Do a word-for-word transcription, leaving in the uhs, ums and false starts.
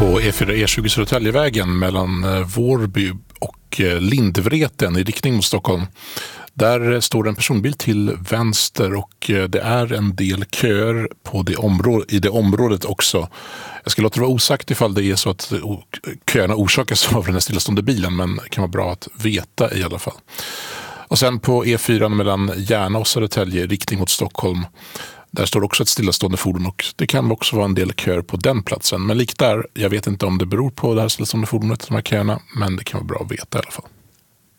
På E fyra E tjugo Södertäljevägen mellan Vårby och Lindvreten i riktning mot Stockholm. Där står en personbil till vänster och det är en del köer på det område, i det området också. Jag ska låta det vara osagt ifall det är så att köerna orsakas av den här stillastående bilen, men det kan vara bra att veta i alla fall. Och sen på E fyra mellan Järna och Södertälje i riktning mot Stockholm. Där står också ett stillastående fordon och det kan också vara en del köer på den platsen. Men likt där, jag vet inte om det beror på det här stillastående fordonet, de här köerna, men det kan vara bra att veta i alla fall.